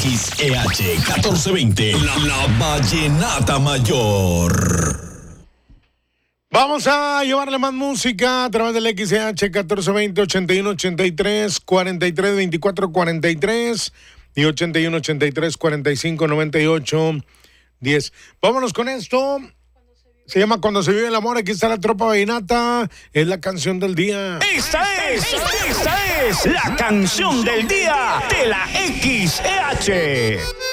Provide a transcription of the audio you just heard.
XEH 1420, la Vallenata Mayor. Vamos a llevarle más música a través del XH 1420 81 83 43 24 43 y 81 83 45 98 10. Vámonos con esto. Se llama Cuando se vive el amor. Aquí está la tropa vallenata. Es la canción del día. Esta es la canción del día de la XEH.